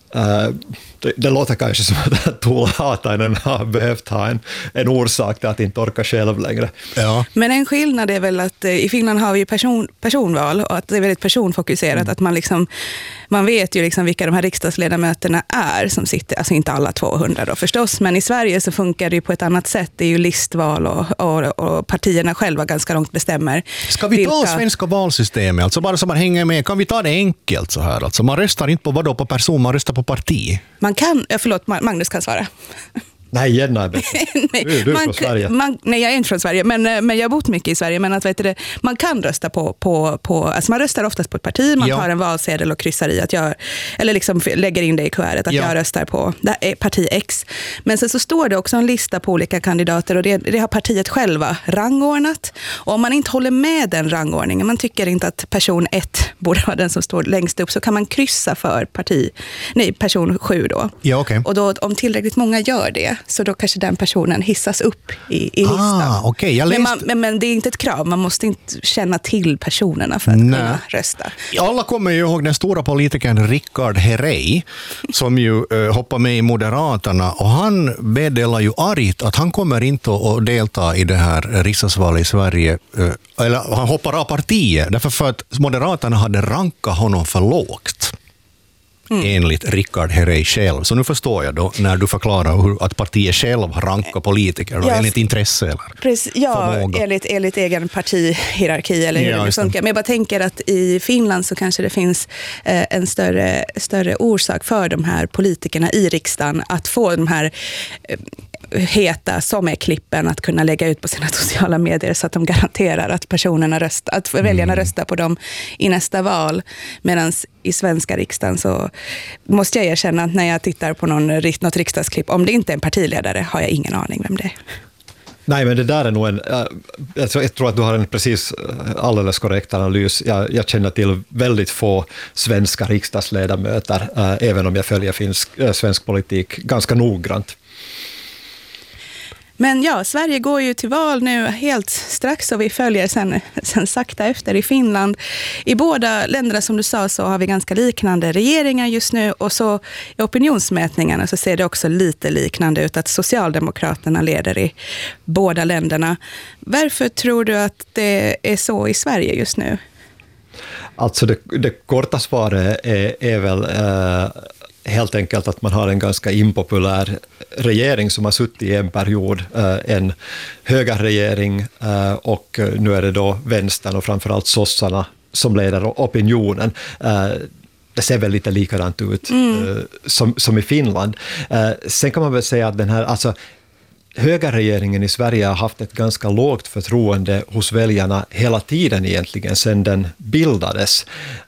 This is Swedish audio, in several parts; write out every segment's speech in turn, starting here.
Det låter kanske som att Tuula Haatainen har behövt ha en orsak till att inte orka själv längre. Ja. Men en skillnad är väl att i Finland har vi ju personval och att det är väldigt personfokuserat. Att man vet ju liksom vilka de här riksdagsledamöterna är som sitter, alltså inte alla 200 då förstås, men i Sverige så funkar det ju på ett annat sätt. Det är ju listval och partierna själva ganska långt bestämmer. Ska vi ta svenska valsystemet, alltså bara så man hänger med, kan vi ta det enkelt så här? Alltså man röstar inte på på person, man röstar på parti. Man kan, förlåt, Magnus kan svara. Nej, Jenna är bättre. Du är från Sverige. Nej, jag är inte från Sverige, men jag har bott mycket i Sverige. Men att, man kan rösta på alltså man röstar oftast på ett parti, man tar en valsedel och kryssar i att jag, eller liksom lägger in det i kuvertet att jag röstar på parti X. Men sen så står det också en lista på olika kandidater och det har partiet själva rangordnat. Och om man inte håller med den rangordningen, man tycker inte att person 1 borde vara den som står längst upp, så kan man kryssa för person 7 då. Ja, okay. Och då, om tillräckligt många gör det, så då kanske den personen hissas upp i listan. Okay. Men det är inte ett krav. Man måste inte känna till personerna för att kunna rösta. Alla kommer ju ihåg den stora politikern Rickard Herrey som ju hoppar med i Moderaterna, och han meddelar ju argt att han kommer inte att delta i det här riksdagsvalet i Sverige. Eller han hoppar av partiet därför för att Moderaterna hade rankat honom för lågt. Enligt Rickard Herrey själv. Så nu förstår jag då när du förklarar att partiet själv har rankat politiker då, enligt intresse eller förmåga. Enligt egen partihierarki eller hur det funkar. Men jag bara tänker att i Finland så kanske det finns en större orsak för de här politikerna i riksdagen att få de här heta som är klippen att kunna lägga ut på sina sociala medier så att de garanterar att att väljarna röstar på dem i nästa val. Medan i svenska riksdagen så måste jag erkänna att när jag tittar på något riksdagsklipp, om det inte är en partiledare har jag ingen aning vem det är. Nej, men det där är nog jag tror att du har en precis alldeles korrekt analys. Jag känner till väldigt få svenska riksdagsledamöter, även om jag följer svensk politik ganska noggrant. Men ja, Sverige går ju till val nu helt strax och vi följer sen sakta efter i Finland. I båda länderna som du sa så har vi ganska liknande regeringar just nu, och så i opinionsmätningarna så ser det också lite liknande ut att Socialdemokraterna leder i båda länderna. Varför tror du att det är så i Sverige just nu? Alltså det korta svaret är väl helt enkelt att man har en ganska impopulär regering som har suttit i en period, en högerregering, och nu är det då vänstern och framförallt sossarna som leder opinionen. Det ser väl lite likadant ut som i Finland. Sen kan man väl säga att den här, alltså högerregeringen i Sverige har haft ett ganska lågt förtroende hos väljarna hela tiden egentligen sedan den bildades.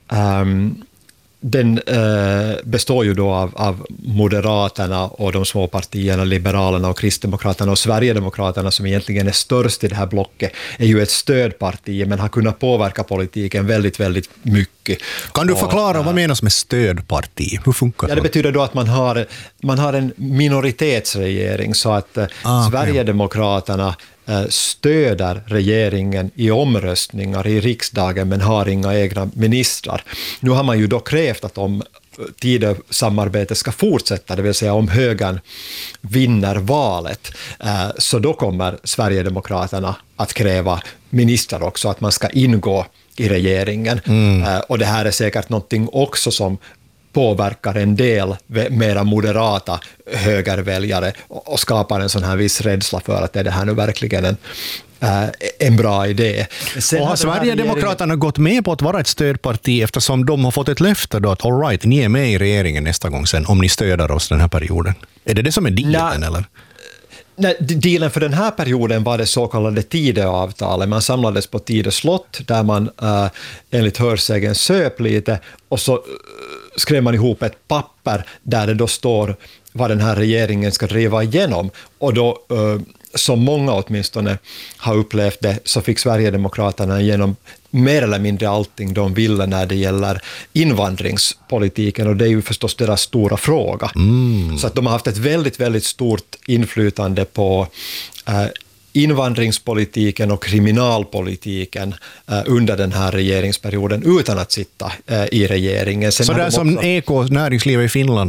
Den består ju då av Moderaterna och de små partierna, Liberalerna och Kristdemokraterna, och Sverigedemokraterna som egentligen är störst i det här blocket är ju ett stödparti men har kunnat påverka politiken väldigt, väldigt mycket. Kan du förklara vad menas med stödparti? Hur funkar det? Ja, det betyder då att man har en minoritetsregering, så att Sverigedemokraterna stöder regeringen i omröstningar i riksdagen men har inga egna ministrar. Nu har man ju då krävt att om Tidösamarbetet ska fortsätta, det vill säga om högern vinner valet, så då kommer Sverigedemokraterna att kräva ministrar också, att man ska ingå i regeringen. Och det här är säkert någonting också som påverkar en del mera moderata högerväljare och skapar en sån här viss rädsla för att är det här nu verkligen en bra idé. Och har Sverigedemokraterna gått med på att vara ett stödparti eftersom de har fått ett löfte då att all right, ni är med i regeringen nästa gång sen om ni stöder oss den här perioden? Är det som är dealen eller? Nej, dealen för den här perioden var det så kallade Tidöavtalet. Man samlades på Tidö slott där man enligt hörsägen söp lite, och så skrev man ihop ett papper där det då står vad den här regeringen ska driva igenom. Och då, som många åtminstone har upplevt det, så fick Sverigedemokraterna igenom mer eller mindre allting de ville när det gäller invandringspolitiken, och det är ju förstås deras stora fråga. Så att de har haft ett väldigt, väldigt stort inflytande på invandringspolitiken och kriminalpolitiken under den här regeringsperioden utan att sitta i regeringen. Sen så det är som EK näringslivet i Finland